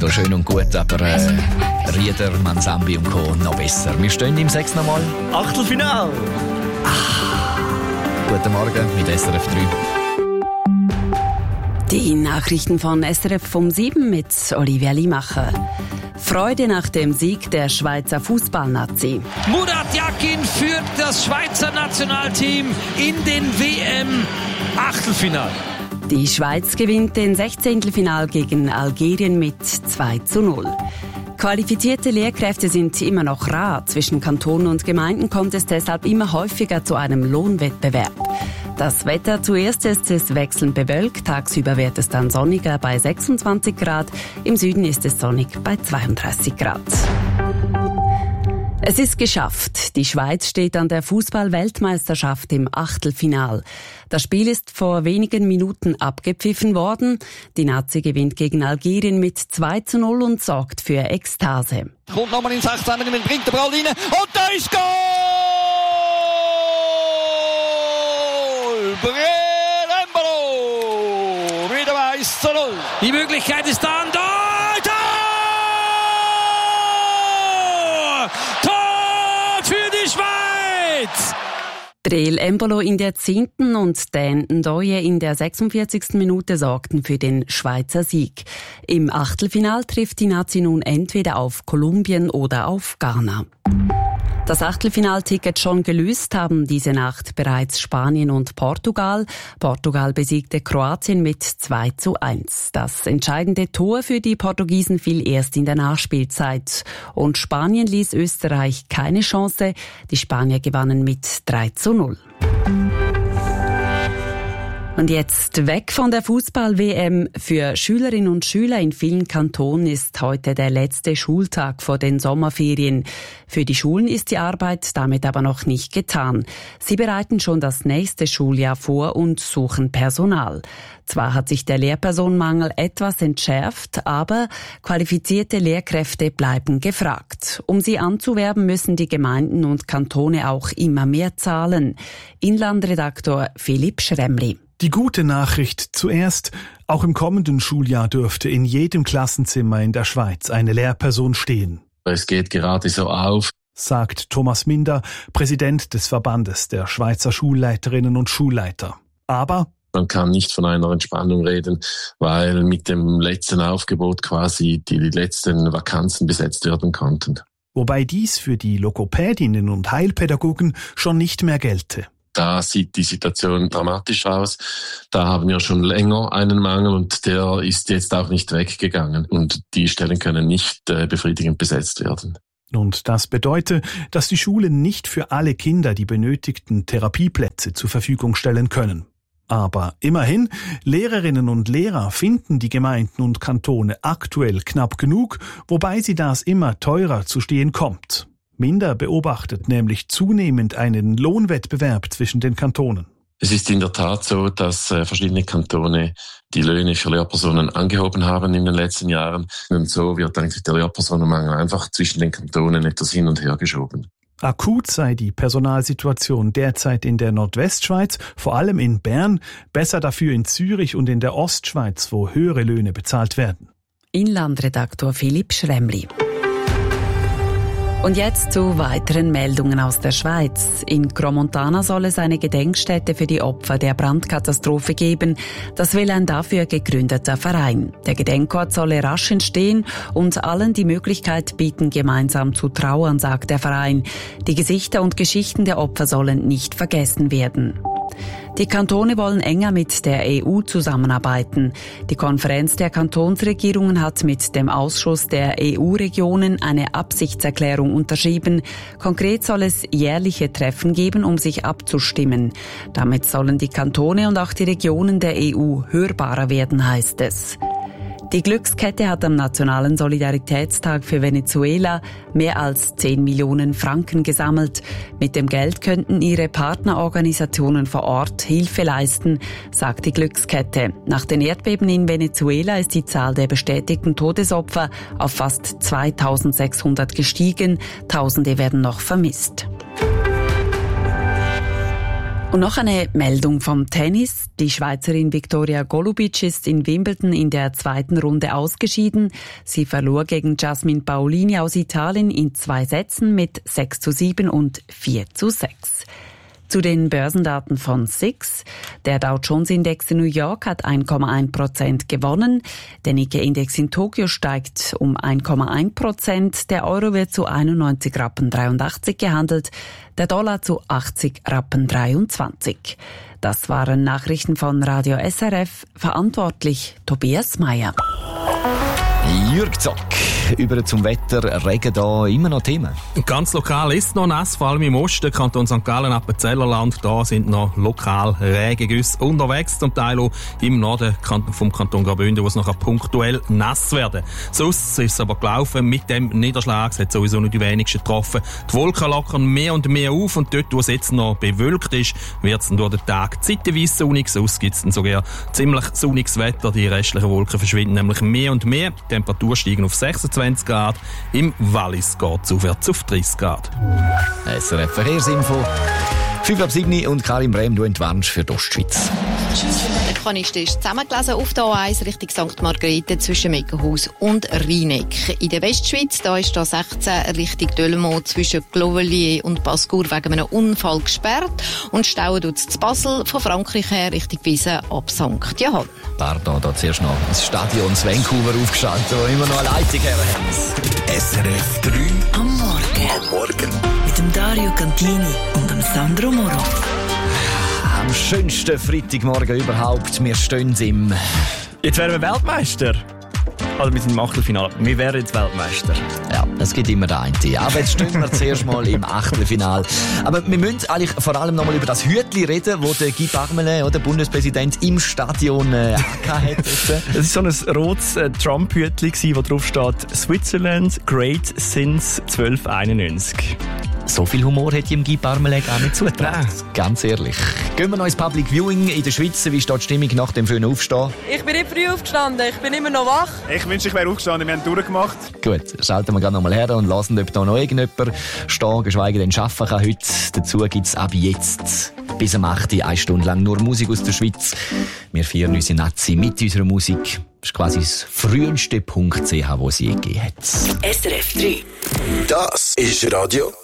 Ronaldo schön und gut, aber Rieder, Mansambi und Co. noch besser. Wir stehen im 6 nochmal. Achtelfinal! Guten Morgen mit SRF 3. Die Nachrichten von SRF um 7 mit Olivia Limacher. Freude nach dem Sieg der Schweizer Fußballnazi. Murat Yakin führt das Schweizer Nationalteam in den WM-Achtelfinal. Die Schweiz gewinnt den 16. gegen Algerien mit 2:0. Qualifizierte Lehrkräfte sind immer noch rar. Zwischen Kantonen und Gemeinden kommt es deshalb immer häufiger zu einem Lohnwettbewerb. Das Wetter: zuerst ist es wechselnd bewölkt, tagsüber wird es dann sonniger bei 26 Grad, im Süden ist es sonnig bei 32 Grad. Es ist geschafft. Die Schweiz steht an der Fußball-Weltmeisterschaft im Achtelfinal. Das Spiel ist vor wenigen Minuten abgepfiffen worden. Die Nazi gewinnt gegen Algerien mit 2:0 und sorgt für Ekstase. Kommt nochmal in 16, bringt der Ball rein und da ist Goal! Breel Embolo mit dem 1:0. Die Möglichkeit ist da und da! Breel Embolo in der 10. und Dan Ndoye in der 46. Minute sorgten für den Schweizer Sieg. Im Achtelfinal trifft die Nazi nun entweder auf Kolumbien oder auf Ghana. Das Achtelfinalticket schon gelöst haben diese Nacht bereits Spanien und Portugal. Portugal besiegte Kroatien mit 2:1. Das entscheidende Tor für die Portugiesen fiel erst in der Nachspielzeit. Und Spanien ließ Österreich keine Chance. Die Spanier gewannen mit 3:0. Und jetzt weg von der Fußball-WM. Für Schülerinnen und Schüler in vielen Kantonen ist heute der letzte Schultag vor den Sommerferien. Für die Schulen ist die Arbeit damit aber noch nicht getan. Sie bereiten schon das nächste Schuljahr vor und suchen Personal. Zwar hat sich der Lehrpersonenmangel etwas entschärft, aber qualifizierte Lehrkräfte bleiben gefragt. Um sie anzuwerben, müssen die Gemeinden und Kantone auch immer mehr zahlen. Inlandredaktor Philipp Schremli. Die gute Nachricht zuerst: Auch im kommenden Schuljahr dürfte in jedem Klassenzimmer in der Schweiz eine Lehrperson stehen. Es geht gerade so auf, sagt Thomas Minder, Präsident des Verbandes der Schweizer Schulleiterinnen und Schulleiter. Aber man kann nicht von einer Entspannung reden, weil mit dem letzten Aufgebot quasi die letzten Vakanzen besetzt werden konnten. Wobei dies für die Logopädinnen und Heilpädagogen schon nicht mehr gelte. Da sieht die Situation dramatisch aus. Da haben wir schon länger einen Mangel und der ist jetzt auch nicht weggegangen. Und die Stellen können nicht befriedigend besetzt werden. Und das bedeutet, dass die Schulen nicht für alle Kinder die benötigten Therapieplätze zur Verfügung stellen können. Aber immerhin, Lehrerinnen und Lehrer finden die Gemeinden und Kantone aktuell knapp genug, wobei sie das immer teurer zu stehen kommt. Minder beobachtet nämlich zunehmend einen Lohnwettbewerb zwischen den Kantonen. Es ist in der Tat so, dass verschiedene Kantone die Löhne für Lehrpersonen angehoben haben in den letzten Jahren. Und so wird eigentlich der Lehrpersonenmangel einfach zwischen den Kantonen etwas hin und her geschoben. Akut sei die Personalsituation derzeit in der Nordwestschweiz, vor allem in Bern, besser dafür in Zürich und in der Ostschweiz, wo höhere Löhne bezahlt werden. Inlandredaktor Philipp Schremli. Und jetzt zu weiteren Meldungen aus der Schweiz. In Gromontana soll es eine Gedenkstätte für die Opfer der Brandkatastrophe geben. Das will ein dafür gegründeter Verein. Der Gedenkort solle rasch entstehen und allen die Möglichkeit bieten, gemeinsam zu trauern, sagt der Verein. Die Gesichter und Geschichten der Opfer sollen nicht vergessen werden. Die Kantone wollen enger mit der EU zusammenarbeiten. Die Konferenz der Kantonsregierungen hat mit dem Ausschuss der EU-Regionen eine Absichtserklärung unterschrieben. Konkret soll es jährliche Treffen geben, um sich abzustimmen. Damit sollen die Kantone und auch die Regionen der EU hörbarer werden, heißt es. Die Glückskette hat am Nationalen Solidaritätstag für Venezuela mehr als 10 Millionen Franken gesammelt. Mit dem Geld könnten ihre Partnerorganisationen vor Ort Hilfe leisten, sagt die Glückskette. Nach den Erdbeben in Venezuela ist die Zahl der bestätigten Todesopfer auf fast 2600 gestiegen. Tausende werden noch vermisst. Und noch eine Meldung vom Tennis. Die Schweizerin Viktoria Golubic ist in Wimbledon in der zweiten Runde ausgeschieden. Sie verlor gegen Jasmine Paolini aus Italien in 2 Sätzen mit 6:7 und 4:6. Zu den Börsendaten von SIX. Der Dow Jones Index in New York hat 1,1% gewonnen. Der Nikkei-Index in Tokio steigt um 1,1%. Der Euro wird zu 91,83 Rappen gehandelt. Der Dollar zu 80,23 Rappen. Das waren Nachrichten von Radio SRF. Verantwortlich Tobias Meyer. Jürg Zock, über zum Wetter, Regen da immer noch Themen. Ganz lokal ist noch nass, vor allem im Osten, Kanton St. Gallen, Appenzellerland, da sind noch lokal Regengüsse unterwegs, zum Teil auch im Norden vom Kanton Graubünden, wo es noch punktuell nass werden. Sonst ist es aber gelaufen mit dem Niederschlag, es hat sowieso noch die wenigsten getroffen. Die Wolken lockern mehr und mehr auf und dort, wo es jetzt noch bewölkt ist, wird es durch den Tag zeitweise sonnig, sonst gibt es dann sogar ziemlich sonniges Wetter, die restlichen Wolken verschwinden nämlich mehr und mehr. Die Temperatur steigen auf 26 Grad. Im Wallis geht es aufwärts auf 30 Grad. SRF Verkehrsinfo. 5:07 und Karin Brehm, du entwarnst für die Ostschweiz. Der Kanist ist zusammengelesen auf der A1 Richtung St. Margrethe zwischen Meckenhaus und Rheineck. In der Westschweiz da ist der 16 Richtung Delemont zwischen Clovelier und Bascour wegen einem Unfall gesperrt. Und stauen tut es zu Basel von Frankreich her Richtung Wiesen ab St. Johann. Pardon, da zuerst noch das Stadion Vancouver aufgeschaltet, wo immer noch eine Leitung haben. SRF 3 am Morgen. Mit dem Dario Cantini und dem Sandro Moro. Am schönsten Freitagmorgen überhaupt. Wir stehen im... Jetzt wären wir Weltmeister. Also wir sind im Achtelfinale. Wir wären jetzt Weltmeister. Ja, es gibt immer den einen. Aber jetzt stehen wir zuerst mal im Achtelfinale. Aber wir müssen eigentlich vor allem noch mal über das Hütli reden, das der Guy Parmelin, der Bundespräsident, im Stadion hat. Es war so ein rotes Trump-Hütli, wo drauf steht «Switzerland great since 1291». So viel Humor hätte ich im Guy Parmelin gar nicht zugetraut. Ganz ehrlich. Gehen wir noch ins Public Viewing in der Schweiz. Wie steht die Stimmung nach dem frühen Aufstehen? Ich bin nicht früh aufgestanden, ich bin immer noch wach. Ich wünschte, ich wäre aufgestanden, wir haben durchgemacht. Gut, schalten wir gerade noch mal her und lassen, ob da noch irgendjemand stehen, geschweige denn arbeiten kann heute. Dazu gibt es ab jetzt bis am 8. 1 Stunde lang nur Musik aus der Schweiz. Wir feiern unsere Nazi mit unserer Musik. Das ist quasi das früheste .ch, das es je gegeben hat. SRF 3. Das ist Radio